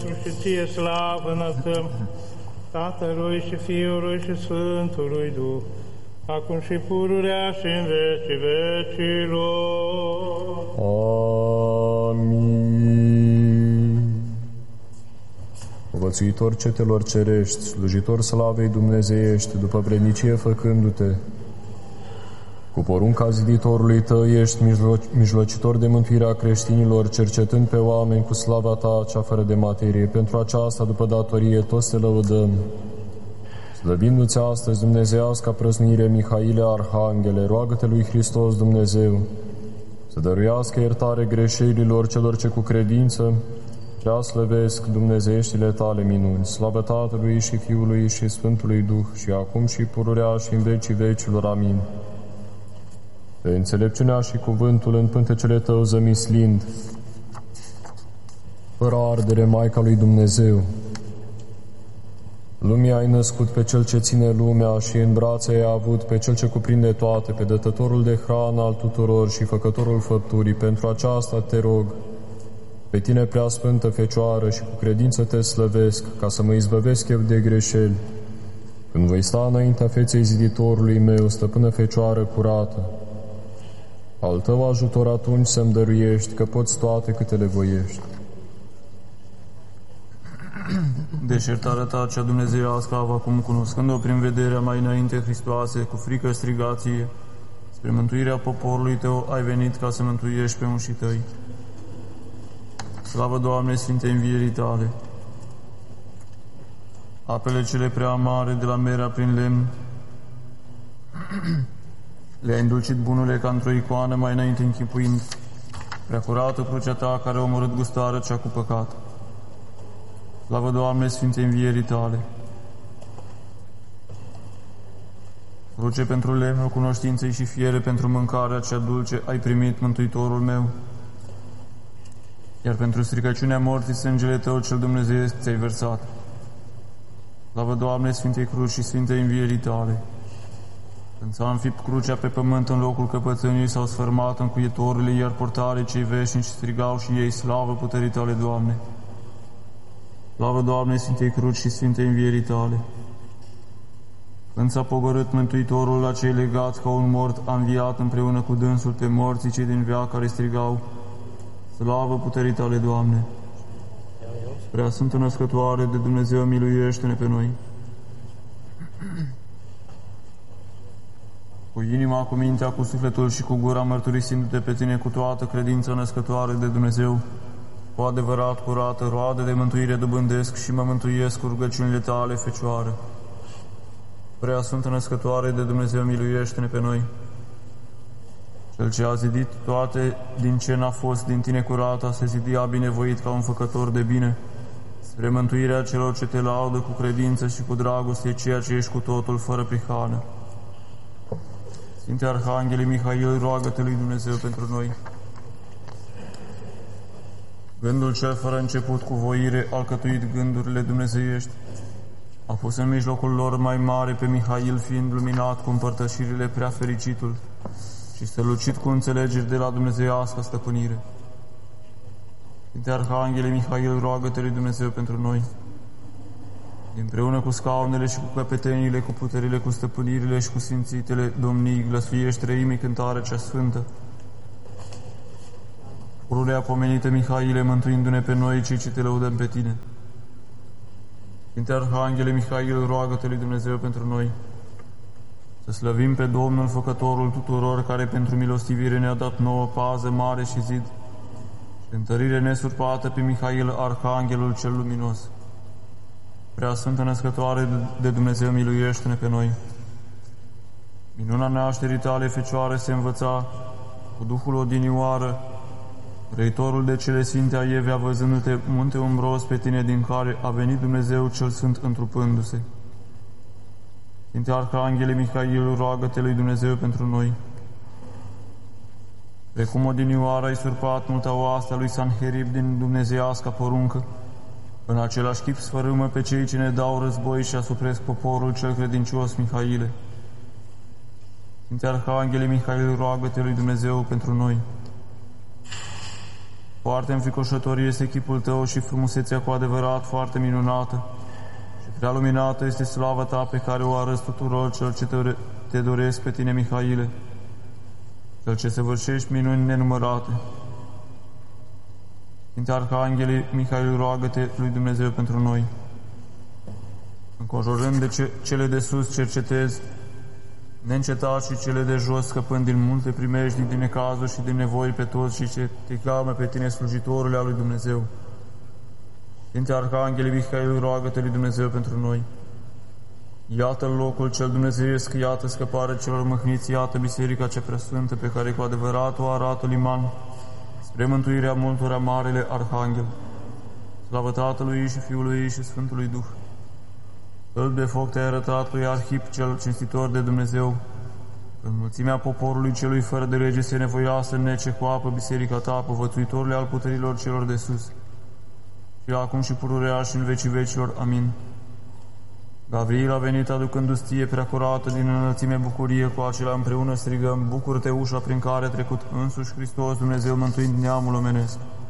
nostru și ție slavă înălțăm, Tatălui și Fiului și Sfântului Duh, acum și pururea și în vecii vecilor. Amin. Povățuitor cetelor cerești, slujitor slavei dumnezeiești, după vrednicie făcându-te, cu porunca ziditorului tău ești mijlocitor de mântuirea creștinilor, cercetând pe oameni cu slava ta cea fără de materie. Pentru aceasta, după datorie, toți te lăudăm. Slăvindu-ți astăzi dumnezeiasca prăznuire, Mihaile Arhanghele, roagă-te lui Hristos Dumnezeu să dăruiască iertare greșelilor celor ce cu credință prea slăvesc dumnezeieștile tale minuni. Slavă Tatălui și Fiului și Sfântului Duh, și acum și pururea și în vecii vecilor. Amin. Pe înțelepciunea și cuvântul în pântecele tău zămislind, fără ardere, Maica lui Dumnezeu, lumea ai născut pe Cel ce ține lumea și în brațe ai avut pe Cel ce cuprinde toate, pe dătătorul de hrană al tuturor și făcătorul făpturii. Pentru aceasta te rog, pe tine, preasfântă Fecioară, și cu credință te slăvesc, ca să mă izbăvesc eu de greșeli, când voi sta înaintea feței ziditorului meu, stăpână Fecioară curată. Al tău ajutor atunci să-mi dăruiești, că poți toate câte le voiești. Deșertarea ta cea dumnezeiască, acum cunoscând-o prin vederea mai înainte Hristoase, cu frică strigație, spre mântuirea poporului tău ai venit ca să mântuiești pe unșii tăi. Slavă, Doamne, Sfinte învierii tale! Apele cele prea amare de la Merea prin lemn le-ai îndulcit, bunule, ca într-o icoană mai înainte închipuind, prea curată crucea ta care a omorât gustarea cea cu păcat. Slavă, Doamne, Sfinte învierii tale! Cruce pentru lemnul cunoștinței și fiere pentru mâncarea cea dulce ai primit, Mântuitorul meu, iar pentru stricăciunea morții sângele tău cel dumnezeiesc ți-ai vărsat. Slavă, Doamne, Sfintei Cruci și Sfintei învierii tale! Când s-a înfipt crucea pe pământ în locul căpățânii, s-au sfărmat încuietorile, iar portarii cei veșnici strigau și ei, slavă puterii tale, Doamne! Slavă, Doamne, Sfintei Cruci și Sfintei învierii tale! Când s-a pogorât Mântuitorul la cei legați ca un mort, a înviat împreună cu dânsul pe morții cei din veac care strigau, slavă puterii tale, Doamne! Prea Sfântă Născătoare de Dumnezeu, miluiește-ne pe noi! Cu inima, cu mintea, cu sufletul și cu gura, mărturisindu-te pe tine cu toată credința născătoare de Dumnezeu, cu adevărat curată, roade de mântuire dobândesc și mă mântuiesc cu rugăciunile tale, Fecioară. Prea Sfântă Născătoare de Dumnezeu, miluiește-ne pe noi! Cel ce a zidit toate din ce n-a fost din tine curată, se zidia binevoit ca un făcător de bine, spre mântuirea celor ce te laudă cu credință și cu dragoste, ceea ce ești cu totul fără prihană. Sfinte Arhanghele Mihail, roagă-te lui Dumnezeu pentru noi. Gândul cel fără început cu voire, alcătuit gândurile dumnezeiești, a pus în mijlocul lor mai mare pe Mihail, fiind luminat cu împărtășirile prea fericitul și strălucit cu înțelegeri de la dumnezeiască stăpânire. Sfinte Arhanghele Mihail, roagă-te lui Dumnezeu pentru noi. Împreună cu scaunele și cu căpetenile, cu puterile, cu stăpânirile și cu sfințitele domnii, glăsuiești treimii cântarea cea sfântă. Pururea pomenită, Mihaile, mântuindu-ne pe noi, cei ce te lăudăm pe tine. Sfinte Arhanghele Mihail, roagă-te lui Dumnezeu pentru noi. Să slăvim pe Domnul, Făcătorul tuturor, care pentru milostivire ne-a dat nouă pază mare și zid, și întărire nesurpată pe Mihail, Arhanghelul cel luminos. Prea Sfântă Născătoare de Dumnezeu, miluiește-ne pe noi. Minuna nașterii tale, Fecioare, se învăța cu Duhul odinioară, Reitorul de cele Sfinte a Evea, văzându-te munte umbros pe tine, din care a venit Dumnezeu cel Sfânt întrupându-se. Sfinte Arhanghele Mihail, roagă-te lui Dumnezeu pentru noi. Precum odinioară ai surpat multa oastea lui Sanherib din dumnezeiasca poruncă, în același chip sfărâmă pe cei ce ne dau război și asupresc poporul cel credincios, Mihaile. Sfinte Arhanghele Mihail, roagă-te lui Dumnezeu pentru noi. Foarte înfricoșător este chipul tău și frumusețea cu adevărat foarte minunată. Și prea luminată este slava ta pe care o arăți tuturor celor ce te doresc pe tine, Mihaile, cel ce săvârșești minuni nenumărate. Sfinte Arhanghelii, Mihail, roagă-te lui Dumnezeu pentru noi. Înconjurând de cele de sus cercetezi, neîncetat, și cele de jos, scăpând din multe primești, din necazuri și din nevoi pe toți și ce te cheamă pe tine, slujitorule al lui Dumnezeu. Sfinte Arhanghelii, Mihail, roagă-te lui Dumnezeu pentru noi. Iată locul cel dumnezeiesc, iată scăparea celor mâhniți, iată biserica cea preasfântă pe care cu adevărat o arată liman spre mântuirea multora marele Arhanghel. Slavă Tatălui și Fiului și Sfântului Duh. Îl de foc te-ai arătat lui Arhip, cel cinstitor de Dumnezeu. În mulțimea poporului celui fără de lege se nevoia să nece cu apă biserica ta, povățuitorule al puterilor celor de sus. Și acum și pururea și în vecii vecilor. Amin. Gavril a venit aducându-ți ție prea curată din înălțime bucurie, cu acela împreună strigăm: bucură-te, ușa prin care a trecut însuși Hristos, Dumnezeu mântuind neamul omenesc.